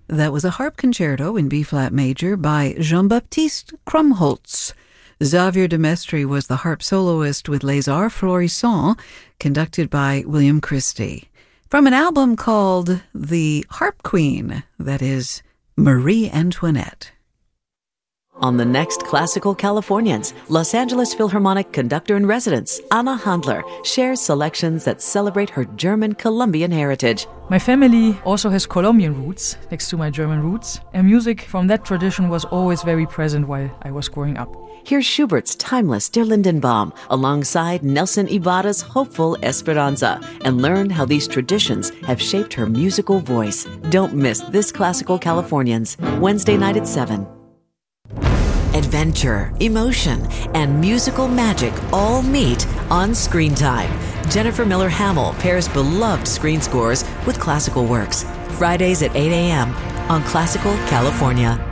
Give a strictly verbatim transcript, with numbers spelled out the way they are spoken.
That was a harp concerto in B-flat major by Jean-Baptiste Krumholtz. Xavier de Mestre was the harp soloist with Les Arts Florissants, conducted by William Christie. From an album called The Harp Queen, that is, Marie Antoinette. On the next Classical Californians, Los Angeles Philharmonic conductor-in-residence Anna Handler shares selections that celebrate her German-Colombian heritage. My family also has Colombian roots, next to my German roots, and music from that tradition was always very present while I was growing up. Here's Schubert's timeless Der Lindenbaum alongside Nelson Ibarra's hopeful Esperanza, and learn how these traditions have shaped her musical voice. Don't miss this Classical Californians, Wednesday night at seven. Adventure, emotion, and musical magic all meet on Screen Time. Jennifer Miller Hamill pairs beloved screen scores with classical works. Fridays at eight a.m. on Classical California.